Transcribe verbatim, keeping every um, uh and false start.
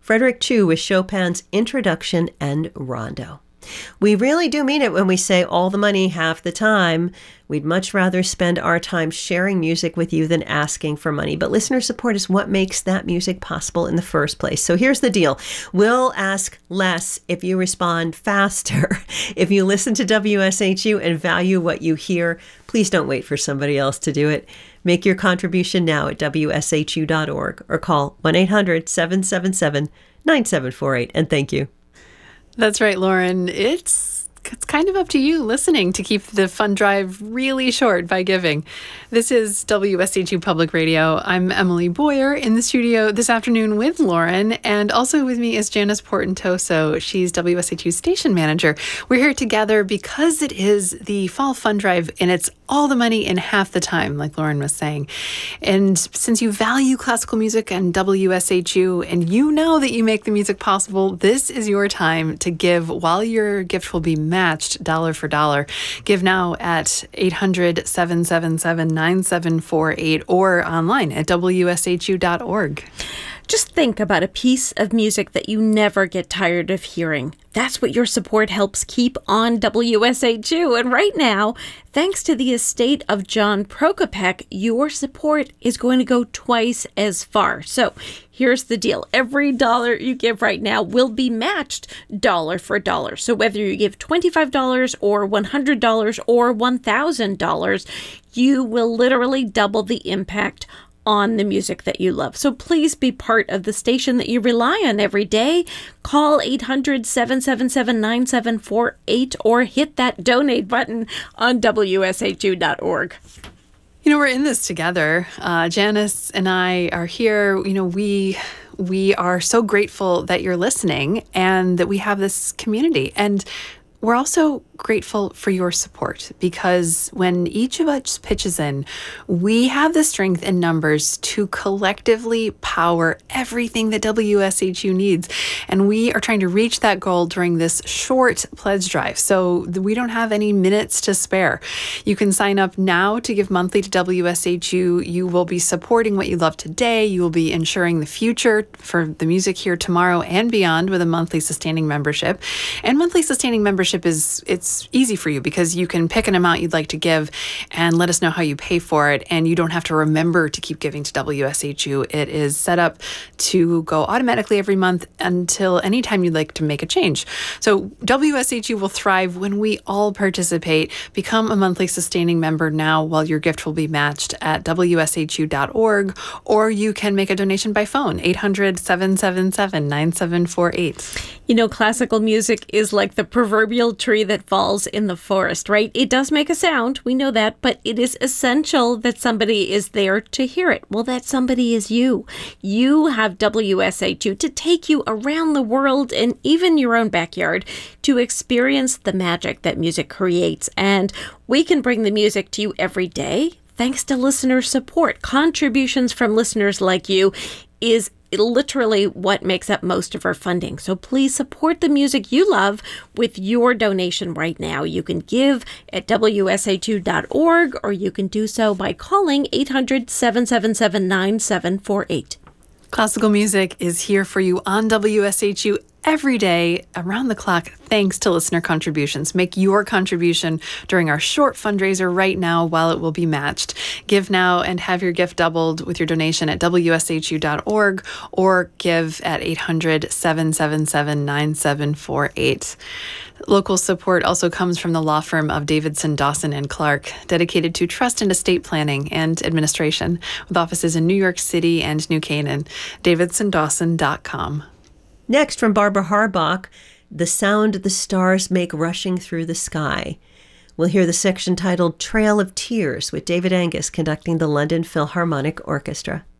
Frederick Chu with Chopin's Introduction and Rondo. We really do mean it when we say all the money half the time. We'd much rather spend our time sharing music with you than asking for money. But listener support is what makes that music possible in the first place. So here's the deal. We'll ask less if you respond faster. If you listen to W S H U and value what you hear, please don't wait for somebody else to do it. Make your contribution now at W S H U dot org or call one eight hundred seven seven seven nine seven four eight. And thank you. That's right, Lauren. It's it's kind of up to you listening to keep the fund drive really short by giving. This is W S H U Public Radio. I'm Emily Boyer in the studio this afternoon with Lauren, and also with me is Janice Portentoso. She's W S H U station manager. We're here together because it is the fall fund drive, and it's all the money in half the time, like Lauren was saying. And since you value classical music and W S H U, and you know that you make the music possible, this is your time to give while your gift will be matched dollar for dollar. Give now at eight hundred seven seven seven nine seven four eight or online at W S H U dot org. Just think about a piece of music that you never get tired of hearing. That's what your support helps keep on W S H U. And right now, thanks to the estate of John Prokopek, your support is going to go twice as far. So here's the deal. Every dollar you give right now will be matched dollar for dollar. So whether you give twenty-five dollars or one hundred dollars or one thousand dollars, you will literally double the impact on the music that you love. So please be part of the station that you rely on every day. Call eight hundred seven seven seven nine seven four eight or hit that donate button on W S H U dot org. You know, we're in this together. Uh, Janice and I are here. You know, we we are so grateful that you're listening and that we have this community. And we're also grateful for your support, because when each of us pitches in, we have the strength in numbers to collectively power everything that W S H U needs. And we are trying to reach that goal during this short pledge drive. So we don't have any minutes to spare. You can sign up now to give monthly to W S H U. You will be supporting what you love today. You will be ensuring the future for the music here tomorrow and beyond with a monthly sustaining membership. And monthly sustaining membership is, it's easy for you because you can pick an amount you'd like to give and let us know how you pay for it. And you don't have to remember to keep giving to W S H U. It is set up to go automatically every month until any time you'd like to make a change. So W S H U will thrive when we all participate. Become a monthly sustaining member now while your gift will be matched at W S H U dot org, or you can make a donation by phone, eight hundred seven seven seven nine seven four eight. You know, classical music is like the proverbial tree that falls in the forest, right? It does make a sound, we know that, but it is essential that somebody is there to hear it. Well, that somebody is you. You have W S H U to take you around the world and even your own backyard to experience the magic that music creates. And we can bring the music to you every day thanks to listener support. Contributions from listeners like you is literally what makes up most of our funding. So please support the music you love with your donation right now. You can give at W S H U dot org, or you can do so by calling eight hundred seven seven seven nine seven four eight. Classical music is here for you on W S H U every day, around the clock, thanks to listener contributions. Make your contribution during our short fundraiser right now while it will be matched. Give now and have your gift doubled with your donation at W S H U dot org or give at eight hundred seven seven seven nine seven four eight. Local support also comes from the law firm of Davidson, Dawson and Clark, dedicated to trust and estate planning and administration, with offices in New York City and New Canaan. davidson dawson dot com. Next, from Barbara Harbach, The Sound the Stars Make Rushing Through the Sky. We'll hear the section titled Trail of Tears with David Angus conducting the London Philharmonic Orchestra.